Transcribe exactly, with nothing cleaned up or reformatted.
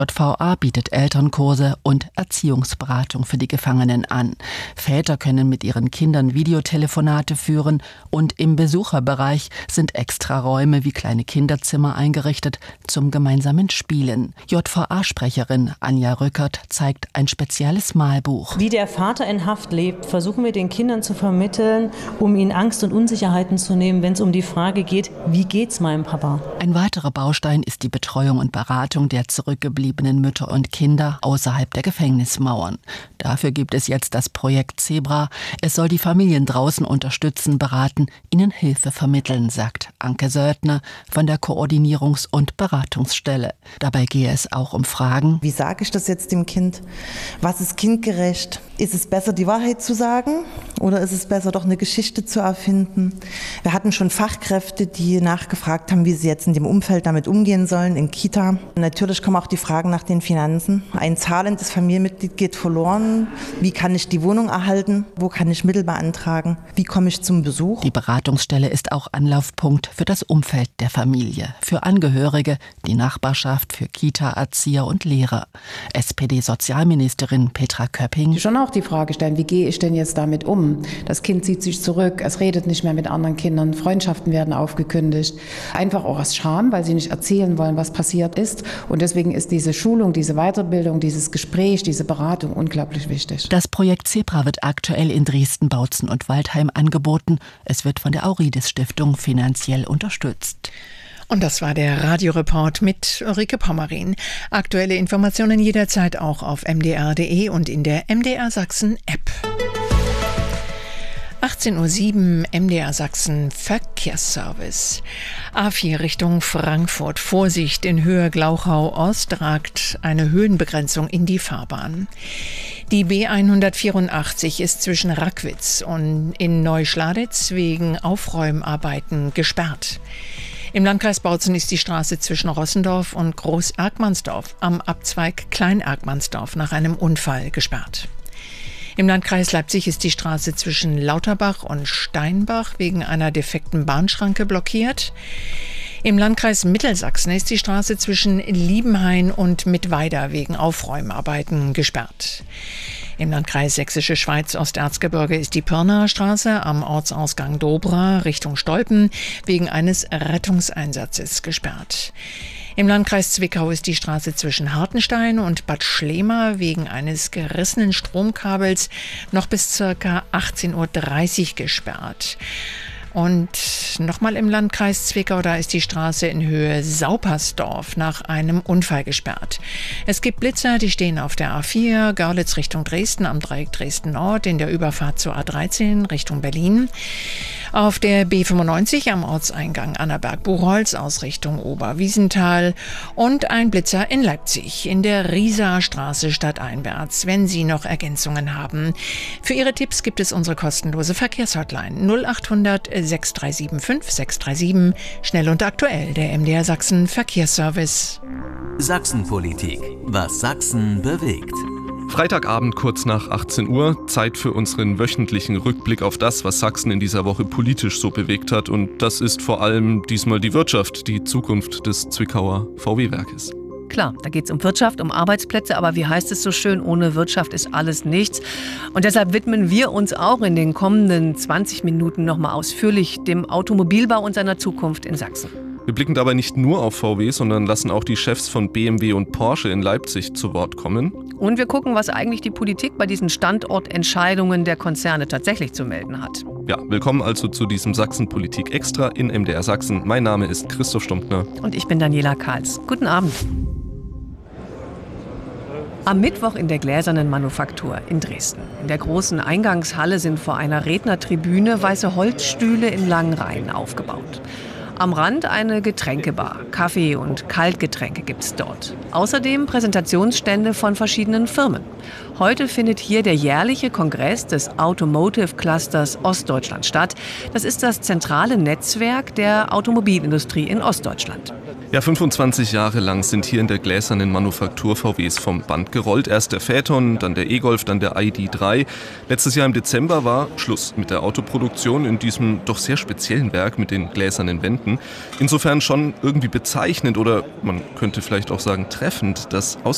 J V A bietet Elternkurse und Erziehungsberatung für die Gefangenen an. Väter können mit ihren Kindern Videotelefonate führen und im Besucherbereich sind extra Räume wie kleine Kinderzimmer eingerichtet zum gemeinsamen Spielen. J V A-Sprecherin Anja Rückert zeigt ein spezielles Malbuch. Wie der Vater in Haft lebt, versuchen wir den Kindern zu vermitteln, um ihnen Angst und Unsicherheiten zu nehmen, wenn es um die Frage geht, wie geht's meinem Papa? Ein weiterer Baustein ist die Betreuung und Beratung der zurückgebliebenen Mütter und Kinder außerhalb der Gefängnismauern. Dafür gibt es jetzt das Projekt Zebra. Es soll die Familien draußen unterstützen, beraten, ihnen Hilfe vermitteln, sagt Anke Söldner von der Koordinierungs- und Beratungsstelle. Dabei gehe es auch um Fragen: Wie sage ich das jetzt dem Kind? Was ist kindgerecht? Ist es besser, die Wahrheit zu sagen oder ist es besser, doch eine Geschichte zu erfinden? Wir hatten schon Fachkräfte, die nachgefragt haben, wie sie jetzt in dem Umfeld damit umgehen sollen, in Kita. Natürlich kommen auch die Fragen nach den Finanzen. Ein zahlendes Familienmitglied geht verloren. Wie kann ich die Wohnung erhalten? Wo kann ich Mittel beantragen? Wie komme ich zum Besuch? Die Beratungsstelle ist auch Anlaufpunkt für das Umfeld der Familie, für Angehörige, die Nachbarschaft, für Kita-Erzieher und Lehrer. S P D-Sozialministerin Petra Köpping: Schon auch die Frage stellen, wie gehe ich denn jetzt damit um? Das Kind zieht sich zurück, es redet nicht mehr mit anderen Kindern, Freundschaften werden aufgekündigt. Einfach auch aus Scham, weil sie nicht erzählen wollen, was passiert ist. Und deswegen ist diese Schulung, diese Weiterbildung, dieses Gespräch, diese Beratung unglaublich wichtig. Das Projekt Zebra wird aktuell in Dresden, Bautzen und Waldheim angeboten. Es wird von der Aurides-Stiftung finanziell unterstützt. Und das war der Radioreport mit Ulrike Pommerin. Aktuelle Informationen jederzeit auch auf m d r punkt d e und in der M D R Sachsen App. achtzehn Uhr sieben, M D R Sachsen Verkehrsservice. A vier Richtung Frankfurt. Vorsicht, in Höhe Glauchau Ost ragt eine Höhenbegrenzung in die Fahrbahn. Die B hundertvierundachtzig ist zwischen Rackwitz und in Neuschladitz wegen Aufräumarbeiten gesperrt. Im Landkreis Bautzen ist die Straße zwischen Rossendorf und Groß-Erkmannsdorf am Abzweig Klein-Erkmannsdorf nach einem Unfall gesperrt. Im Landkreis Leipzig ist die Straße zwischen Lauterbach und Steinbach wegen einer defekten Bahnschranke blockiert. Im Landkreis Mittelsachsen ist die Straße zwischen Liebenhain und Mittweida wegen Aufräumarbeiten gesperrt. Im Landkreis Sächsische Schweiz Osterzgebirge ist die Pirnaer Straße am Ortsausgang Dobra Richtung Stolpen wegen eines Rettungseinsatzes gesperrt. Im Landkreis Zwickau ist die Straße zwischen Hartenstein und Bad Schlema wegen eines gerissenen Stromkabels noch bis ca. achtzehn Uhr dreißig gesperrt. Und nochmal im Landkreis Zwickau, da ist die Straße in Höhe Saupersdorf nach einem Unfall gesperrt. Es gibt Blitzer, die stehen auf der A vier, Görlitz Richtung Dresden, am Dreieck Dresden-Nord, in der Überfahrt zur A dreizehn Richtung Berlin. Auf der B fünfundneunzig am Ortseingang Annaberg-Buchholz aus Richtung Oberwiesenthal und ein Blitzer in Leipzig in der Rieser Straße stadteinwärts, wenn Sie noch Ergänzungen haben. Für Ihre Tipps gibt es unsere kostenlose Verkehrshotline null achthundert sechs drei sieben fünf sechs drei sieben. Schnell und aktuell, der M D R Sachsen Verkehrsservice. Sachsenpolitik. Was Sachsen bewegt. Freitagabend kurz nach achtzehn Uhr, Zeit für unseren wöchentlichen Rückblick auf das, was Sachsen in dieser Woche politisch so bewegt hat. Und das ist vor allem diesmal die Wirtschaft, die Zukunft des Zwickauer V W-Werkes. Klar, da geht es um Wirtschaft, um Arbeitsplätze, aber wie heißt es so schön, ohne Wirtschaft ist alles nichts. Und deshalb widmen wir uns auch in den kommenden zwanzig Minuten nochmal ausführlich dem Automobilbau und seiner Zukunft in Sachsen. Wir blicken dabei nicht nur auf V W, sondern lassen auch die Chefs von B M W und Porsche in Leipzig zu Wort kommen. Und wir gucken, was eigentlich die Politik bei diesen Standortentscheidungen der Konzerne tatsächlich zu melden hat. Ja, willkommen also zu diesem Sachsen-Politik Extra in M D R Sachsen. Mein Name ist Christoph Stumptner. Und ich bin Daniela Kahls. Guten Abend. Am Mittwoch in der Gläsernen Manufaktur in Dresden. In der großen Eingangshalle sind vor einer Rednertribüne weiße Holzstühle in langen Reihen aufgebaut. Am Rand eine Getränkebar. Kaffee und Kaltgetränke gibt's dort. Außerdem Präsentationsstände von verschiedenen Firmen. Heute findet hier der jährliche Kongress des Automotive Clusters Ostdeutschland statt. Das ist das zentrale Netzwerk der Automobilindustrie in Ostdeutschland. Ja, fünfundzwanzig Jahre lang sind hier in der gläsernen Manufaktur V Ws vom Band gerollt. Erst der Phaeton, dann der E-Golf, dann der I D drei. Letztes Jahr im Dezember war Schluss mit der Autoproduktion in diesem doch sehr speziellen Werk mit den gläsernen Wänden. Insofern schon irgendwie bezeichnend oder man könnte vielleicht auch sagen treffend, dass aus